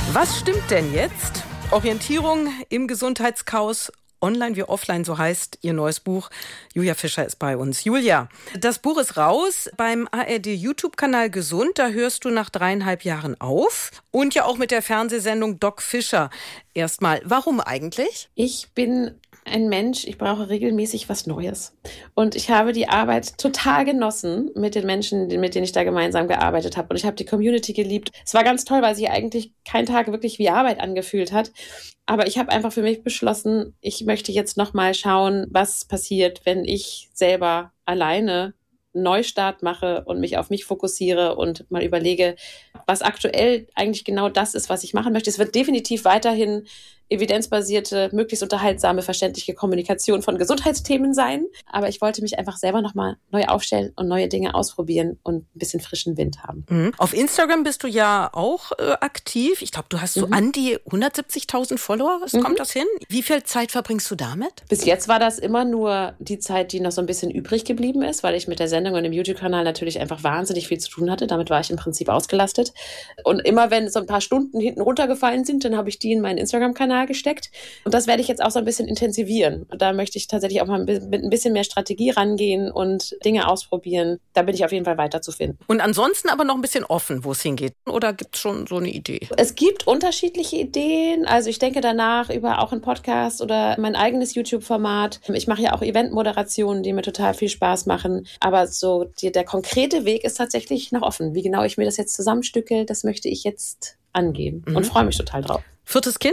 Was stimmt denn jetzt? Orientierung im Gesundheitschaos, online wie offline, so heißt Ihr neues Buch. Julia Fischer ist bei uns. Julia, das Buch ist raus beim ARD-YouTube-Kanal Gesund. Da hörst du nach 3,5 Jahren auf. Und ja auch mit der Fernsehsendung Doc Fischer. Erstmal, warum eigentlich? Ich bin ein Mensch, ich brauche regelmäßig was Neues. Und ich habe die Arbeit total genossen mit den Menschen, mit denen ich da gemeinsam gearbeitet habe. Und ich habe die Community geliebt. Es war ganz toll, weil sich eigentlich kein Tag wirklich wie Arbeit angefühlt hat. Aber ich habe einfach für mich beschlossen, ich möchte jetzt nochmal schauen, was passiert, wenn ich selber alleine Neustart mache und mich auf mich fokussiere und mal überlege, was aktuell eigentlich genau das ist, was ich machen möchte. Es wird definitiv weiterhin evidenzbasierte, möglichst unterhaltsame, verständliche Kommunikation von Gesundheitsthemen sein. Aber ich wollte mich einfach selber nochmal neu aufstellen und neue Dinge ausprobieren und ein bisschen frischen Wind haben. Mhm. Auf Instagram bist du ja auch aktiv. Ich glaube, du hast so an die 170.000 Follower. Kommt das hin? Wie viel Zeit verbringst du damit? Bis jetzt war das immer nur die Zeit, die noch so ein bisschen übrig geblieben ist, weil ich mit der Sendung und dem YouTube-Kanal natürlich einfach wahnsinnig viel zu tun hatte. Damit war ich im Prinzip ausgelastet. Und immer wenn so ein paar Stunden hinten runtergefallen sind, dann habe ich die in meinen Instagram-Kanal gesteckt. Und das werde ich jetzt auch so ein bisschen intensivieren. Da möchte ich tatsächlich auch mal mit ein bisschen mehr Strategie rangehen und Dinge ausprobieren. Da bin ich auf jeden Fall weiter zu finden. Und ansonsten aber noch ein bisschen offen, wo es hingeht. Oder gibt es schon so eine Idee? Es gibt unterschiedliche Ideen. Also ich denke danach über auch einen Podcast oder mein eigenes YouTube-Format. Ich mache ja auch Eventmoderationen, die mir total viel Spaß machen. Aber so der konkrete Weg ist tatsächlich noch offen. Wie genau ich mir das jetzt zusammenstücke, das möchte ich jetzt angehen und freue mich total drauf. 4. Kind?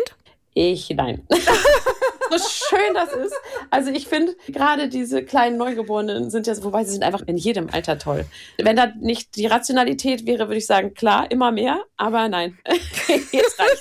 Nein. So schön das ist. Also ich finde, gerade diese kleinen Neugeborenen sind ja, wobei sie sind einfach in jedem Alter toll. Wenn da nicht die Rationalität wäre, würde ich sagen, klar, immer mehr, aber nein, jetzt reicht's.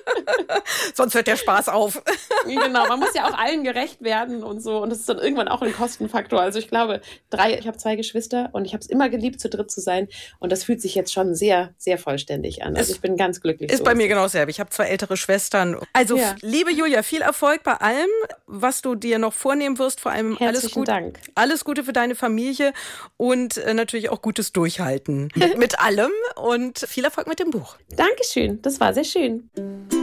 Sonst hört der Spaß auf. Genau, man muss ja auch allen gerecht werden und so. Und das ist dann irgendwann auch ein Kostenfaktor. Also ich glaube, ich habe 2 Geschwister und ich habe es immer geliebt, zu dritt zu sein. Und das fühlt sich jetzt schon sehr, sehr vollständig an. Also ich bin ganz glücklich. Ist bei mir genau dasselbe. Ich habe 2 ältere Schwestern. Also liebe Julia, viel Erfolg bei allem, was du dir noch vornehmen wirst. Vor allem Herzlichen Dank. Alles Gute für deine Familie und natürlich auch gutes Durchhalten mit allem und viel Erfolg mit dem Buch. Dankeschön, das war sehr schön.